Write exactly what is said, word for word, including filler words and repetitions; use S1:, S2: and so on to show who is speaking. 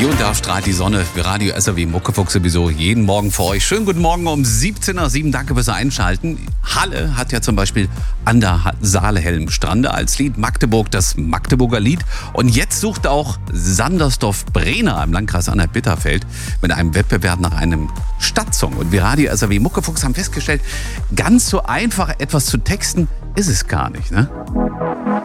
S1: Hier und da strahlt die Sonne für Radio S R W Muckefuchs sowieso jeden Morgen für euch. Schönen guten Morgen um siebzehn Uhr sieben. Danke fürs Einschalten. Halle hat ja zum Beispiel An der Saale hellem Strande als Lied, Magdeburg das Magdeburger Lied. Und jetzt sucht auch Sandersdorf-Brenner im Landkreis Anhalt-Bitterfeld mit einem Wettbewerb nach einem Stadtsong. Und wir Radio S R W Muckefuchs haben festgestellt, ganz so einfach etwas zu texten ist es gar nicht, ne?